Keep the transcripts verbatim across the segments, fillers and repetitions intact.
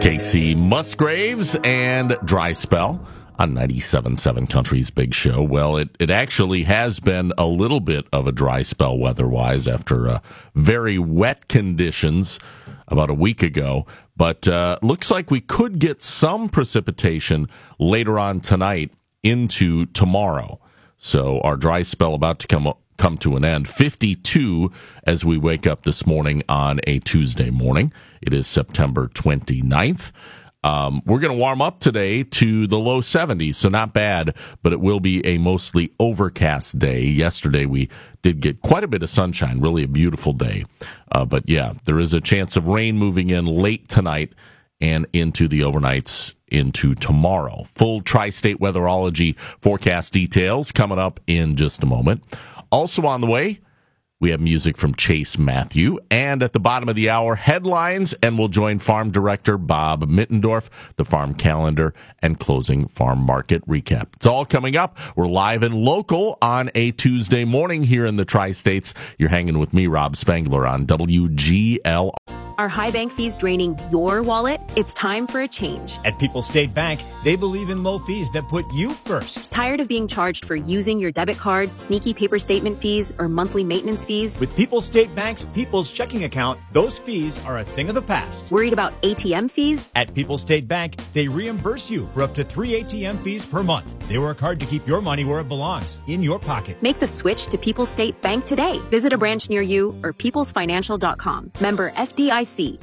Casey Musgraves and Dry Spell on ninety-seven point seven Country's Big Show. Well, it, it actually has been a little bit of a dry spell weather-wise after uh, very wet conditions about a week ago. But uh, looks like we could get some precipitation later on tonight into tomorrow. So our dry spell about to come come to an end. fifty-two as we wake up this morning on a Tuesday morning. It is September twenty-ninth. Um, we're going to warm up today to the low seventies, so not bad, but it will be a mostly overcast day. Yesterday we did get quite a bit of sunshine, really a beautiful day. Uh, but yeah, there is a chance of rain moving in late tonight and into the overnights into tomorrow. Full tri-state weatherology forecast details coming up in just a moment. Also on the way, we have music from Chase Matthew, and at the bottom of the hour, headlines, and we'll join Farm Director Bob Mittendorf, the farm calendar, and closing farm market recap. It's all coming up. We're live and local on a Tuesday morning here in the Tri-States. You're hanging with me, Rob Spangler, on W G L R. Are high bank fees draining your wallet? It's time for a change. At People's State Bank, they believe in low fees that put you first. Tired of being charged for using your debit card, sneaky paper statement fees, or monthly maintenance fees? With People's State Bank's People's Checking Account, those fees are a thing of the past. Worried about A T M fees? At People's State Bank, they reimburse you for up to three A T M fees per month. They work hard to keep your money where it belongs, in your pocket. Make the switch to People's State Bank today. Visit a branch near you or peoples financial dot com. Member F D I C.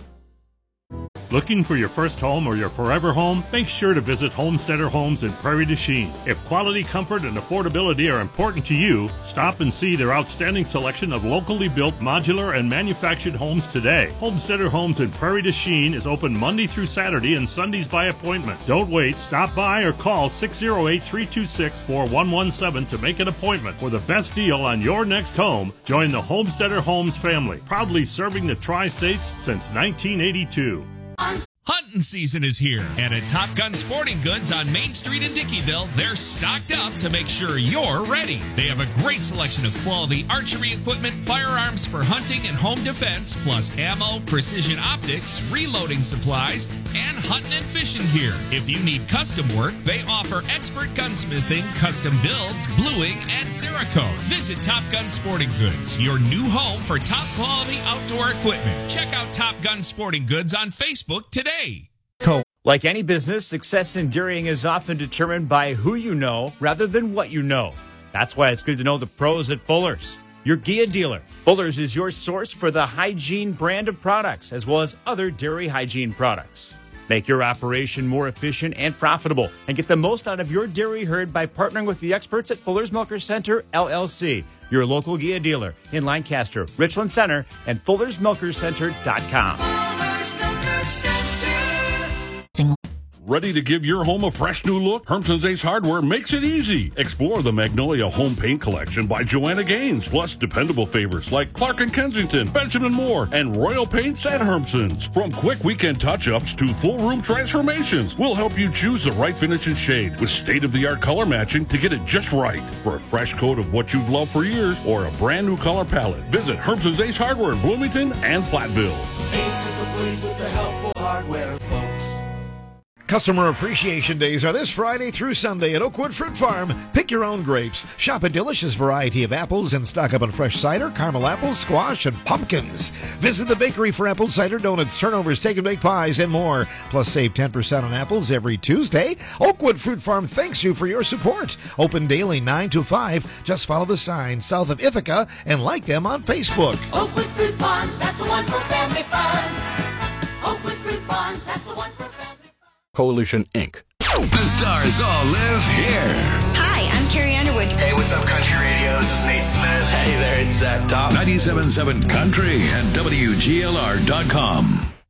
Looking for your first home or your forever home? Make sure to visit Homesteader Homes in Prairie du Chien. If quality, comfort, and affordability are important to you, stop and see their outstanding selection of locally built modular and manufactured homes today. Homesteader Homes in Prairie du Chien is open Monday through Saturday and Sundays by appointment. Don't wait. Stop by or call six oh eight, three two six, four one one seven to make an appointment for the best deal on your next home. Join the Homesteader Homes family, proudly serving the Tri-States since nineteen eighty-two. Hunting season is here, and at Top Gun Sporting Goods on Main Street in Dickeyville, they're stocked up to make sure you're ready. They have a great selection of quality archery equipment, firearms for hunting and home defense, plus ammo, precision optics, reloading supplies, and hunting and fishing gear. If you need custom work, they offer expert gunsmithing, custom builds, bluing, and Cerakote. Visit Top Gun Sporting Goods, your new home for top quality outdoor equipment. Check out Top Gun Sporting Goods on Facebook today. Like any business, success in dairying is often determined by who you know rather than what you know. That's why it's good to know the pros at Fuller's, your G I A dealer. Fuller's is your source for the hygiene brand of products, as well as other dairy hygiene products. Make your operation more efficient and profitable, and get the most out of your dairy herd by partnering with the experts at Fuller's Milker Center, L L C, your local G I A dealer in Lancaster, Richland Center, and fullers milker center dot com. Fuller's Milker Center. Ready to give your home a fresh new look? Hermson's Ace Hardware makes it easy. Explore the Magnolia Home Paint Collection by Joanna Gaines, plus dependable favorites like Clark and Kensington, Benjamin Moore, and Royal Paints at Hermson's. From quick weekend touch-ups to full room transformations, we'll help you choose the right finish and shade with state-of-the-art color matching to get it just right. For a fresh coat of what you've loved for years or a brand new color palette, visit Hermson's Ace Hardware in Bloomington and Platteville. Ace is the place with the helpful hardware, folks. Customer Appreciation Days are this Friday through Sunday at Oakwood Fruit Farm. Pick your own grapes. Shop a delicious variety of apples and stock up on fresh cider, caramel apples, squash, and pumpkins. Visit the bakery for apple cider donuts, turnovers, take-and-bake pies, and more. Plus, save ten percent on apples every Tuesday. Oakwood Fruit Farm thanks you for your support. Open daily nine to five. Just follow the sign south of Ithaca and like them on Facebook. Oakwood Fruit Farms, that's the one for family fun. Oakwood Fruit Farms, that's the one for family fun. Coalition Incorporated. The stars all live here. Hi, I'm Carrie Underwood. Hey, what's up, Country Radio? This is Nate Smith. Hey there, it's Zach Top. ninety-seven point seven Country and W G L R dot com.